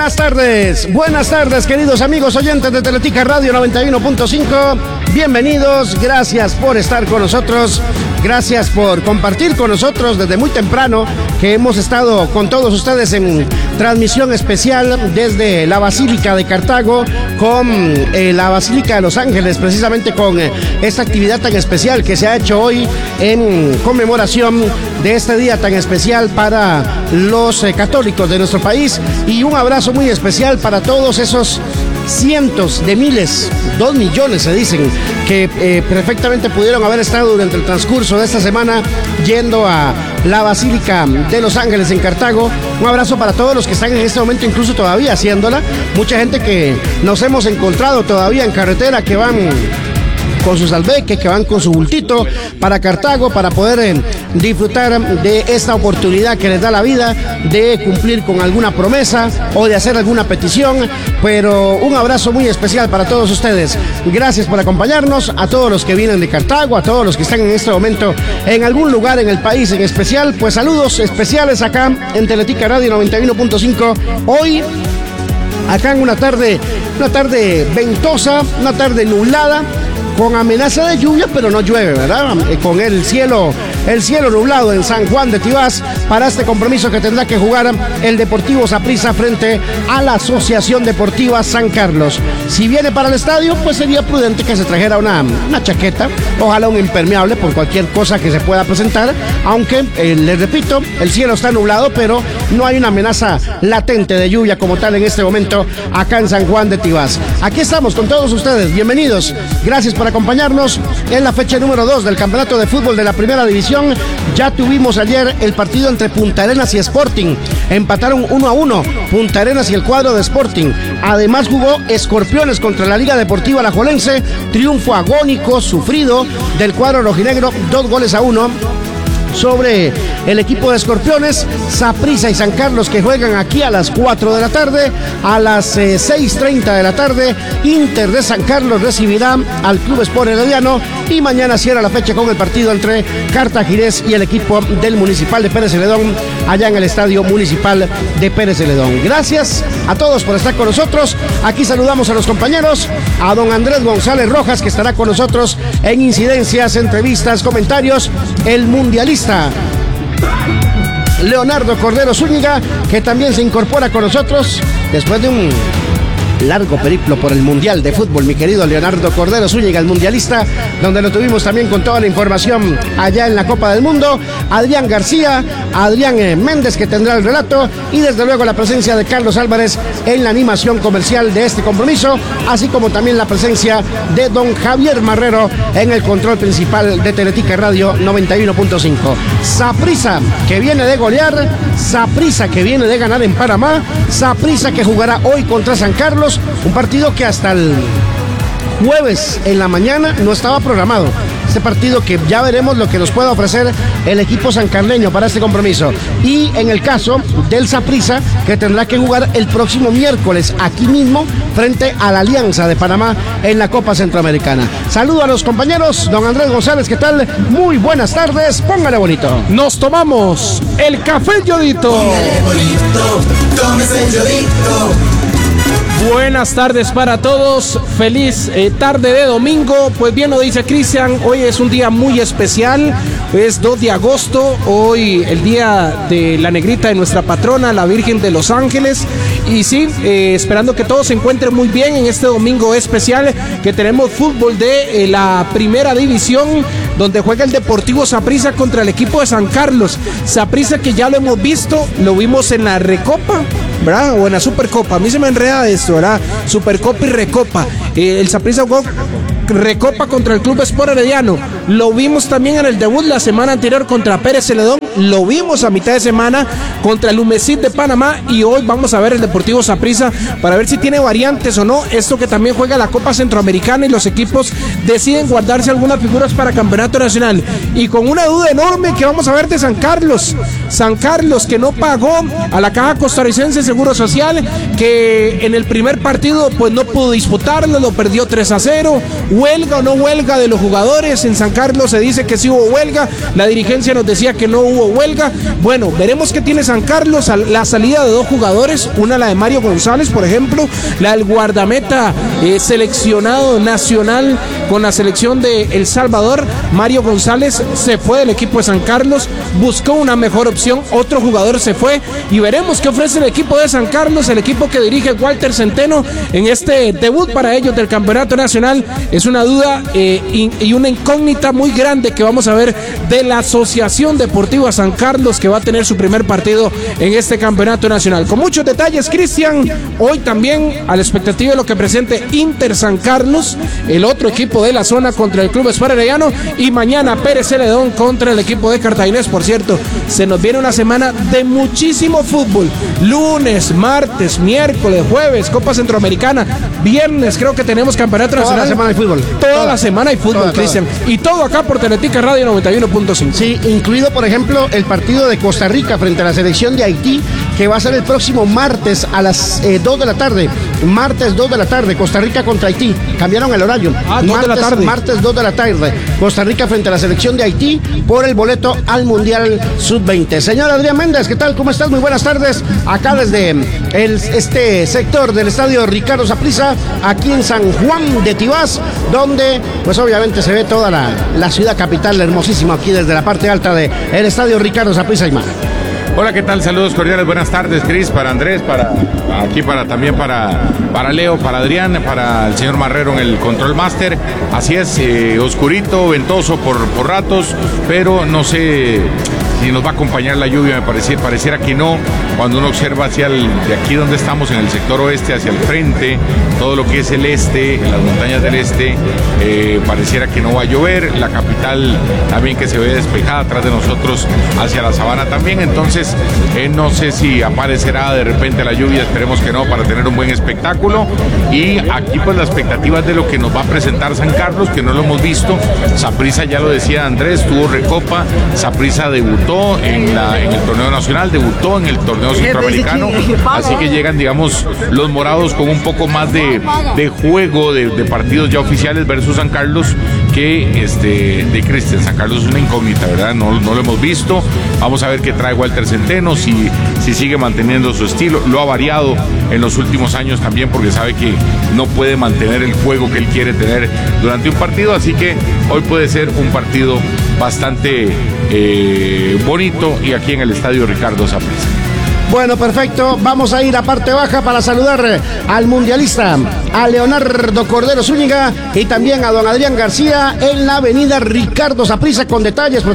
Buenas tardes, queridos amigos oyentes de Teletica Radio 91.5. Bienvenidos, gracias por estar con nosotros, gracias por compartir con nosotros desde muy temprano, que hemos estado con todos ustedes en transmisión especial desde la Basílica de Cartago con la Basílica de Los Ángeles, precisamente con esta actividad tan especial que se ha hecho hoy en conmemoración de este día tan especial para los católicos de nuestro país, y un abrazo muy especial para todos esos cientos de miles, 2 millones se dicen, que perfectamente pudieron haber estado durante el transcurso de esta semana yendo a la Basílica de Los Ángeles en Cartago. Un abrazo para todos los que están en este momento incluso todavía haciéndola. Mucha gente que nos hemos encontrado todavía en carretera, que van con sus albeques, que van con su bultito para Cartago, para poder disfrutar de esta oportunidad que les da la vida de cumplir con alguna promesa o de hacer alguna petición. Pero un abrazo muy especial para todos ustedes. Gracias por acompañarnos, a todos los que vienen de Cartago, a todos los que están en este momento en algún lugar en el país en especial. Pues saludos especiales acá en Teletica Radio 91.5. Hoy, acá en una tarde ventosa, una tarde nublada, con amenaza de lluvia, pero no llueve, ¿verdad? Con el cielo nublado en San Juan de Tibás para este compromiso que tendrá que jugar el Deportivo Saprissa frente a la Asociación Deportiva San Carlos. Si viene para el estadio, pues sería prudente que se trajera una chaqueta, ojalá un impermeable por cualquier cosa que se pueda presentar, aunque, les repito, el cielo está nublado, pero no hay una amenaza latente de lluvia como tal en este momento acá en San Juan de Tibás. Aquí estamos con todos ustedes, bienvenidos, gracias por acompañarnos en la fecha número 2 del Campeonato de Fútbol de la Primera División. Ya tuvimos ayer el partido entre Punta Arenas y Sporting. Empataron 1-1 Punta Arenas y el cuadro de Sporting. Además jugó Escorpiones contra la Liga Deportiva Alajuelense. Triunfo agónico, sufrido del cuadro rojinegro, 2-1 sobre el equipo de Escorpiones. Saprissa y San Carlos, que juegan aquí a las 4 de la tarde. A las 6:30 de la tarde, Inter de San Carlos recibirá al Club Sport Herediano, y mañana cierra la fecha con el partido entre Cartaginés y el equipo del Municipal de Pérez Celedón, allá en el Estadio Municipal de Pérez Celedón. Gracias a todos por estar con nosotros. Aquí saludamos a los compañeros, a don Andrés González Rojas, que estará con nosotros en incidencias, entrevistas, comentarios, el mundialista Leonardo Cordero Zúñiga, que también se incorpora con nosotros después de un largo periplo por el Mundial de Fútbol, mi querido Leonardo Cordero Zúñiga, el mundialista, donde lo tuvimos también con toda la información allá en la Copa del Mundo. Adrián García, Adrián Méndez, que tendrá el relato, y desde luego la presencia de Carlos Álvarez en la animación comercial de este compromiso, así como también la presencia de don Javier Marrero en el control principal de Teletica Radio 91.5. Saprissa, que viene de golear, Saprissa, que viene de ganar en Panamá, Saprissa, que jugará hoy contra San Carlos, un partido que hasta el jueves en la mañana no estaba programado. Este partido que ya veremos lo que nos pueda ofrecer el equipo sancarleño para este compromiso. Y en el caso del Saprissa, que tendrá que jugar el próximo miércoles aquí mismo frente a la Alianza de Panamá en la Copa Centroamericana. Saludo a los compañeros. Don Andrés González, ¿qué tal? Muy buenas tardes, póngale bonito. Nos tomamos el café Yodito. Póngale bonito, tómese el Yodito. Buenas tardes para todos, feliz tarde de domingo. Pues bien lo dice Cristian, hoy es un día muy especial, es 2 de agosto, hoy el día de la negrita de nuestra patrona, la Virgen de Los Ángeles. Y sí, esperando que todos se encuentren muy bien en este domingo especial, que tenemos fútbol de la Primera División, donde juega el Deportivo Saprissa contra el equipo de San Carlos. Saprissa, que ya lo hemos visto, lo vimos en la Recopa, ¿verdad? O en la Supercopa. A mí se me enreda esto, ¿verdad? Supercopa y Recopa. El Saprissa jugó Recopa contra el Club Sport Herediano. Lo vimos también en el debut la semana anterior contra Pérez Celedón. Lo vimos a mitad de semana contra el Humesit de Panamá. Y hoy vamos a ver el Deportivo Saprissa para ver si tiene variantes o no. Esto que también juega la Copa Centroamericana y los equipos deciden guardarse algunas figuras para Campeonato Nacional. Y con una duda enorme que vamos a ver de San Carlos. San Carlos, que no pagó a la Caja Costarricense de Seguro Social, que en el primer partido pues no pudo disputarlo, lo perdió 3-0. Huelga o no huelga de los jugadores. En San Carlos se dice que sí hubo huelga. La dirigencia nos decía que no hubo hubo huelga. Bueno, veremos qué tiene San Carlos, la salida de 2 jugadores, una la de Mario González, por ejemplo, la del guardameta seleccionado nacional con la selección de El Salvador. Mario González se fue del equipo de San Carlos, buscó una mejor opción, otro jugador se fue y veremos qué ofrece el equipo de San Carlos, el equipo que dirige Walter Centeno en este debut para ellos del campeonato nacional. Es una duda y una incógnita muy grande que vamos a ver de la Asociación Deportiva San Carlos, que va a tener su primer partido en este campeonato nacional. Con muchos detalles, Cristian, hoy también a la expectativa de lo que presente Inter San Carlos, el otro equipo de la zona contra el Club Sport Herediano, y mañana Pérez Celedón contra el equipo de Cartaginés. Por cierto, se nos viene una semana de muchísimo fútbol, lunes, martes, miércoles, jueves, Copa Centroamericana, viernes creo que tenemos campeonato nacional. Toda la semana hay fútbol. Toda la semana hay fútbol, Cristian. Y todo acá por Teletica Radio 91.5. Sí, incluido por ejemplo el partido de Costa Rica frente a la selección de Haití, que va a ser el próximo martes a las 2 de la tarde. Martes 2 de la tarde, Costa Rica contra Haití. Cambiaron el horario. 2 de la tarde. Martes 2 de la tarde, Costa Rica frente a la selección de Haití por el boleto al Mundial Sub-20. Señor Adrián Méndez, ¿qué tal? ¿Cómo estás? Muy buenas tardes. Acá desde este sector del estadio Ricardo Saprissa, aquí en San Juan de Tibás, donde pues obviamente se ve toda la ciudad capital hermosísima aquí desde la parte alta del estadio Ricardo Saprissa, Aymar. Hola, ¿qué tal? Saludos cordiales, buenas tardes, Cris, para Andrés, también para Leo, para Adrián, para el señor Marrero en el Control Master. Así es, oscurito, ventoso por ratos, pero no sé si nos va a acompañar la lluvia, pareciera que no. Cuando uno observa de aquí donde estamos, en el sector oeste, hacia el frente, todo lo que es el este, las montañas del este, pareciera que no va a llover. La capital también, que se ve despejada atrás de nosotros hacia la sabana también. Entonces no sé si aparecerá de repente la lluvia, esperemos que no, para tener un buen espectáculo. Y aquí pues la expectativa es de lo que nos va a presentar San Carlos, que no lo hemos visto. Saprissa, ya lo decía Andrés, tuvo recopa. Saprissa debutó en el torneo nacional, debutó en el torneo centroamericano, así que llegan, digamos, los morados con un poco más de juego, de partidos ya oficiales versus San Carlos, que de Cristian. San Carlos es una incógnita, ¿verdad? No lo hemos visto. Vamos a ver qué trae Walter Centeno, si sigue manteniendo su estilo. Lo ha variado en los últimos años también, porque sabe que no puede mantener el juego que él quiere tener durante un partido, así que hoy puede ser un partido bastante bonito, y aquí en el estadio Ricardo Saprissa. Bueno, perfecto. Vamos a ir a parte baja para saludar al mundialista, a Leonardo Cordero Zúñiga, y también a don Adrián García en la avenida Ricardo Saprissa, con detalles.